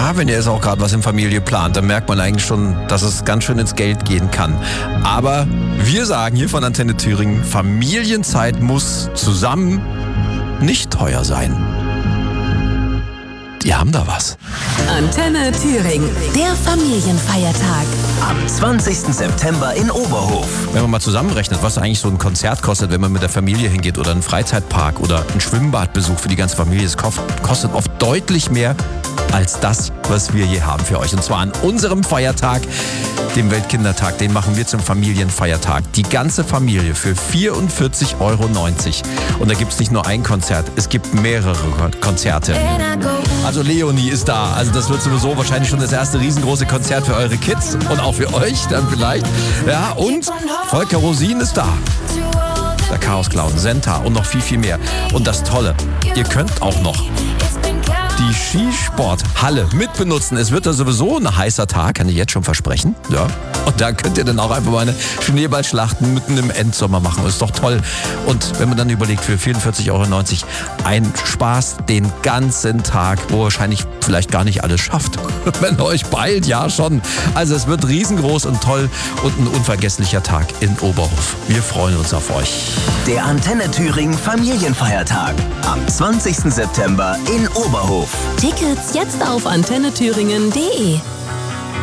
Ja, wenn ihr jetzt auch gerade was in Familie plant, dann merkt man eigentlich schon, dass es ganz schön ins Geld gehen kann. Aber wir sagen hier von Antenne Thüringen, Familienzeit muss zusammen nicht teuer sein. Die haben da was. Antenne Thüringen, der Familienfeiertag. Am 20. September in Oberhof. Wenn man mal zusammenrechnet, was eigentlich so ein Konzert kostet, wenn man mit der Familie hingeht oder einen Freizeitpark oder einen Schwimmbadbesuch für die ganze Familie, es kostet oft deutlich mehr als das, was wir hier haben für euch. Und zwar an unserem Feiertag, dem Weltkindertag, den machen wir zum Familienfeiertag. Die ganze Familie für 44,90 €. Und da gibt es nicht nur ein Konzert, es gibt mehrere Konzerte. Also Leonie ist da. Also das wird sowieso wahrscheinlich schon das erste riesengroße Konzert für eure Kids und auch für euch dann vielleicht. Ja, und Volker Rosin ist da. Der Chaos Clown, Senta und noch viel, viel mehr. Und das Tolle, ihr könnt auch noch die Skisporthalle mitbenutzen. Es wird da sowieso ein heißer Tag, kann ich jetzt schon versprechen. Ja. Und da könnt ihr dann auch einfach mal eine Schneeballschlachten mitten im Endsommer machen. Ist doch toll. Und wenn man dann überlegt, für 44,90 € ein Spaß den ganzen Tag, wo wahrscheinlich vielleicht gar nicht alles schafft. Wenn euch beilt, ja schon. Also es wird riesengroß und toll und ein unvergesslicher Tag in Oberhof. Wir freuen uns auf euch. Der Antenne Thüringen Familienfeiertag am 20. September in Oberhof. Tickets jetzt auf antennethüringen.de.